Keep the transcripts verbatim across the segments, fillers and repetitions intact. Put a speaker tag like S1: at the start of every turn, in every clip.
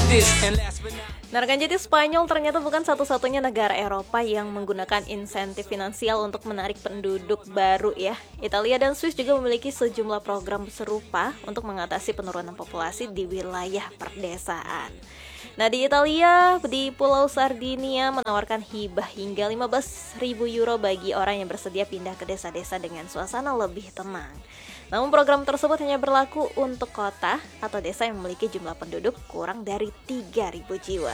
S1: Nah, rekan jadi Spanyol ternyata bukan satu-satunya negara Eropa yang menggunakan insentif finansial untuk menarik penduduk baru ya. Italia dan Swiss juga memiliki sejumlah program serupa untuk mengatasi penurunan populasi di wilayah perdesaan. Nah, di Italia, di Pulau Sardinia menawarkan hibah hingga lima belas ribu euro bagi orang yang bersedia pindah ke desa-desa dengan suasana lebih tenang. Namun program tersebut hanya berlaku untuk kota atau desa yang memiliki jumlah penduduk kurang dari tiga ribu jiwa.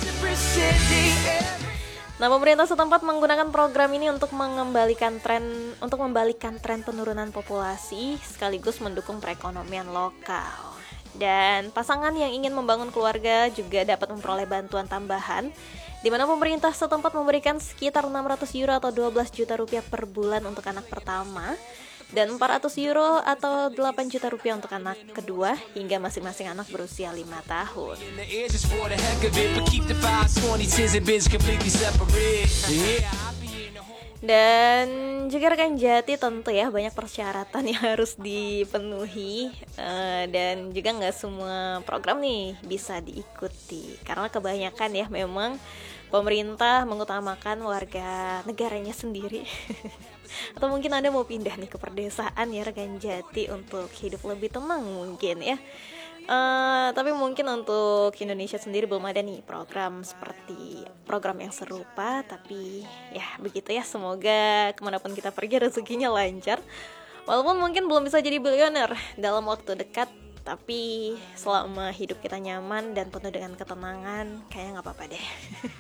S1: Nah, pemerintah setempat menggunakan program ini untuk mengembalikan tren untuk membalikkan tren penurunan populasi sekaligus mendukung perekonomian lokal. Dan pasangan yang ingin membangun keluarga juga dapat memperoleh bantuan tambahan, di mana pemerintah setempat memberikan sekitar enam ratus euro atau dua belas juta rupiah per bulan untuk anak pertama, dan empat ratus euro atau delapan juta rupiah untuk anak kedua hingga masing-masing anak berusia lima tahun. Dan juga rekan Jati tentu ya banyak persyaratan yang harus dipenuhi, uh, dan juga nggak semua program nih bisa diikuti karena kebanyakan ya memang pemerintah mengutamakan warga negaranya sendiri. Atau mungkin Anda mau pindah nih ke perdesaan ya rekan Jati untuk hidup lebih tenang mungkin ya. Uh, tapi mungkin untuk Indonesia sendiri belum ada nih program seperti program yang serupa. Tapi ya begitu ya, semoga kemanapun kita pergi rezekinya lancar. Walaupun mungkin belum bisa jadi bilioner dalam waktu dekat, tapi selama hidup kita nyaman dan penuh dengan ketenangan, kayaknya gak apa-apa deh.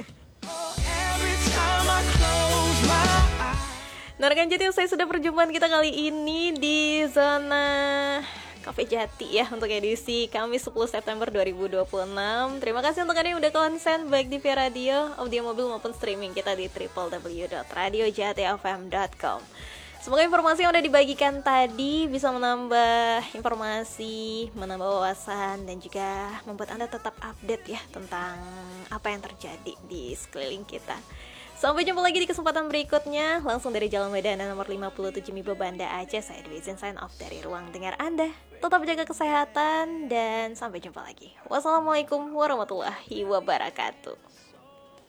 S1: Nah rekan Jati, saya sudah perjumpaan kita kali ini di zona Cafe Jati ya untuk edisi Kamis sepuluh September dua ribu dua puluh enam. Terima kasih untuk Anda yang udah konsen baik di via radio, audio mobil maupun streaming kita di w w w dot radio jati f m dot com. Semoga informasi yang udah dibagikan tadi bisa menambah informasi, menambah wawasan, dan juga membuat Anda tetap update ya tentang apa yang terjadi di sekeliling kita. Sampai jumpa lagi di kesempatan berikutnya. Langsung dari Jalan Medan nomor lima puluh tujuh Mibo Banda Aceh, saya Dwi izin sign off dari ruang dengar Anda. Tetap jaga kesehatan dan sampai jumpa lagi. Wassalamualaikum warahmatullahi wabarakatuh.